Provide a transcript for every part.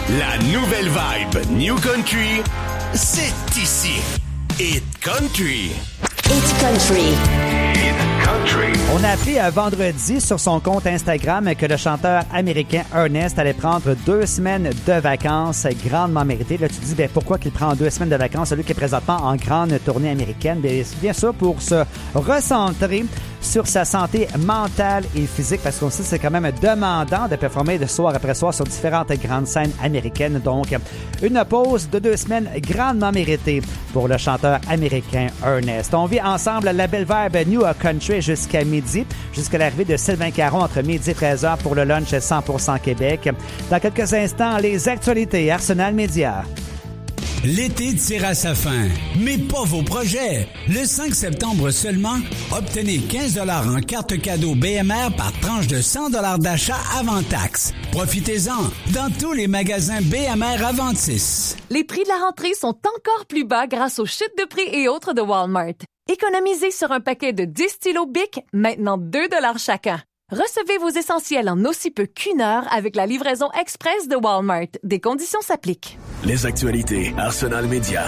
La nouvelle vibe New Country, c'est ici. Hit Country. Hit Country. Hit Country. On a appris vendredi sur son compte Instagram que le chanteur américain Ernest allait prendre 2 semaines de vacances grandement méritées. Là, tu te dis, pourquoi qu'il prend 2 semaines de vacances, celui qui est présentement en grande tournée américaine? Bien sûr, pour se recentrer sur sa santé mentale et physique, parce qu'on sait que c'est quand même demandant de performer de soir après soir sur différentes grandes scènes américaines. Donc, une pause de 2 semaines grandement méritée pour le chanteur américain Ernest. On vit ensemble la belle vibe New Country jusqu'à midi, jusqu'à l'arrivée de Sylvain Caron entre midi et 13h pour le lunch 100% Québec. Dans quelques instants, les actualités Arsenal Média. L'été tire à sa fin, mais pas vos projets. Le 5 septembre seulement, obtenez 15 $ en carte cadeau BMR par tranche de 100 $ d'achat avant taxe. Profitez-en dans tous les magasins BMR Aventis. Les prix de la rentrée sont encore plus bas grâce aux chutes de prix et autres de Walmart. Économisez sur un paquet de 10 stylos Bic, maintenant 2 $ chacun. Recevez vos essentiels en aussi peu qu'1 heure avec la livraison express de Walmart. Des conditions s'appliquent. Les actualités Arsenal Média.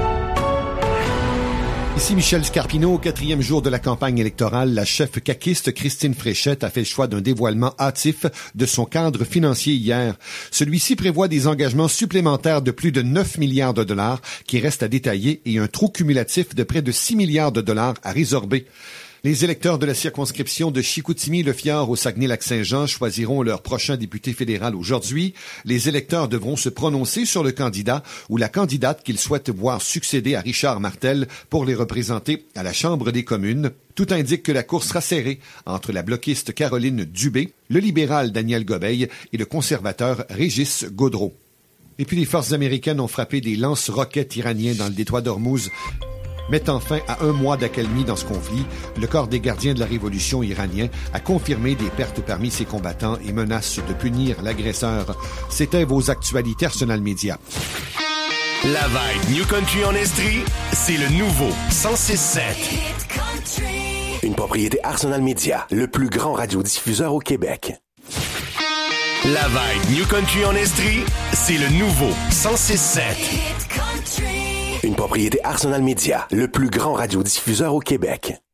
Ici Michel Scarpino. Au 4e jour de la campagne électorale, la chef caquiste Christine Fréchette a fait le choix d'un dévoilement hâtif de son cadre financier hier. Celui-ci prévoit des engagements supplémentaires de plus de 9 milliards de dollars qui restent à détailler et un trou cumulatif de près de 6 milliards de dollars à résorber. Les électeurs de la circonscription de Chicoutimi-Le-Fjord au Saguenay-Lac-Saint-Jean choisiront leur prochain député fédéral aujourd'hui. Les électeurs devront se prononcer sur le candidat ou la candidate qu'ils souhaitent voir succéder à Richard Martel pour les représenter à la Chambre des communes. Tout indique que la course sera serrée entre la bloquiste Caroline Dubé, le libéral Daniel Gobeil et le conservateur Régis Gaudreau. Et puis les forces américaines ont frappé des lance-roquettes iraniens dans le détroit d'Ormuz, mettant fin à 1 mois d'accalmie dans ce conflit. Le corps des gardiens de la révolution iranien a confirmé des pertes parmi ses combattants et menace de punir l'agresseur. C'était vos actualités Arsenal Média. La vibe New Country en Estrie, c'est le nouveau 106.7. Une propriété Arsenal Média, le plus grand radiodiffuseur au Québec. La vibe New Country en Estrie, c'est le nouveau 106.7. Une propriété Arsenal Média, le plus grand radiodiffuseur au Québec.